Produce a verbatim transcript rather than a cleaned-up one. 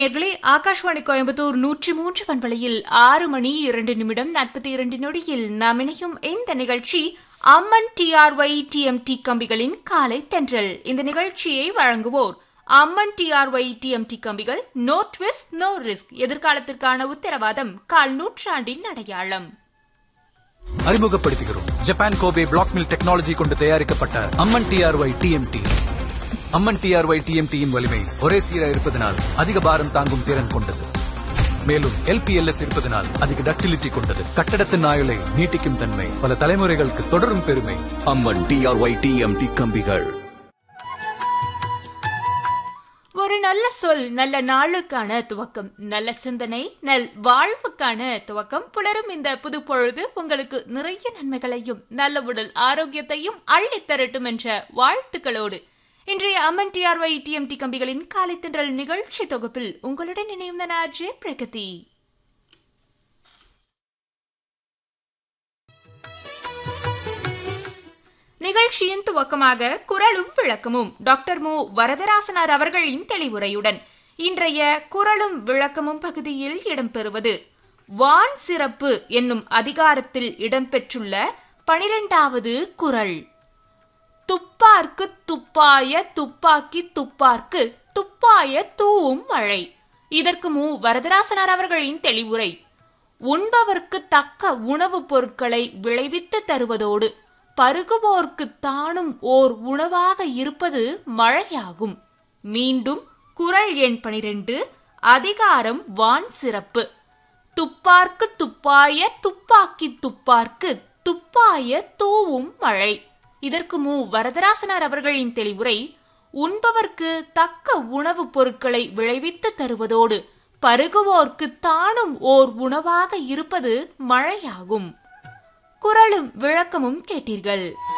நேயர்களே, ஆகாஷ்வாணி கோயம்புத்தூர் நூற்றி மூன்று பண்பலையில் ஆறு மணி இரண்டு நிமிடம் நாற்பத்தி இரண்டு நொடியில் நாம் இணையும் இந்த நிகழ்ச்சி அம்மன் டிஆர்ஒய் டிஎம்டி கம்பிகளின் காலை தென்றல். இந்த நிகழ்ச்சியை வழங்குவோர் அம்மன் டிஆர்ஒய் டிஎம்டி கம்பிகள். நோ ட்விஸ்ட் நோ ரிஸ்க், எதிர்காலத்திற்கான உத்தரவாதம், கால் நூற்றாண்டின் அடையாளம். அறிமுகப்படுத்துகிறோம் Japan Kobe black mill technology கொண்டு தயாரிக்கப்பட்ட அம்மன் டிஆர்ஒய் டிஎம்டி. அம்மன் டிஆர்ஒய் டிஎம்டியின் வலிமை ஒரே சீராக இருப்பதனால் அதிக பாரம் தாங்கும் திறன் கொண்டது. மேலும் எல்பிஎல்எஸ் இருப்பதனால் அதிக டக்டிலிட்டி கொண்டது. கட்டடத்தின் ஆயுளை நீட்டிக்கும் தன்மை, பல தலைமுறைகளுக்கு தொடரும் பெருமை. அம்மன் டிஆர்ஒய் டிஎம்டி கம்பிகள். ஒரு நல்ல சொல் நல்ல நாளுக்கான துவக்கம், நல்ல சிந்தனை நல் வாழ்வுக்கான துவக்கம். புலரும் இந்த புது பொழுது உங்களுக்கு நிறைய நன்மைகளையும் நல்ல உடல் ஆரோக்கியத்தையும் அள்ளித் தரட்டும் என்ற வாழ்த்துக்களோடு இன்றைய அம்மன் டிஆர்ஒய் டிஎம்டி கம்பிகளின் காலை தென்றல் நிகழ்ச்சி தொகுப்பில் உங்களுடன் இணையும் நாஜே பிரகதி. நிகழ்ச்சியின் துவக்கமாக குரலும் விளக்கமும் டாக்டர் மு வரதராசனார் அவர்களின் தெளிவுரையுடன் இன்றைய குரலும் விளக்கமும் பகுதியில் இடம்பெறுவது வான் சிறப்பு என்னும் அதிகாரத்தில் இடம்பெற்றுள்ள பனிரெண்டாவது குரல். துப்பார்க்கு துப்பாய துப்பாக்கி துப்பார்க்கு துப்பாய தூவும் மழை. இதற்கு மு வரதராசனார் அவர்களின் தெளிவுரை: உண்பவர்க்கு தக்க உணவுப் பொருட்களை விளைவித்து தருவதோடு பருகுவோர்க்கு தானும் ஓர் உணவாக இருப்பது மழையாகும். மீண்டும் குரல் எண் பனிரெண்டு, அதிகாரம் வான் சிறப்பு. துப்பார்க்கு துப்பாய துப்பாக்கி துப்பார்க்கு துப்பாய தூவும் மழை. இதற்கு மு வரதராசனார் அவர்களின் தெளிவுரை: உண்பவர்க்கு தக்க உணவுப் பொருட்களை விளைவித்து தருவதோடு பருகுவோர்க்கு தானும் ஓர் உணவாக இருப்பது மழையாகும். குரலும் விளக்கமும் கேட்டீர்கள்.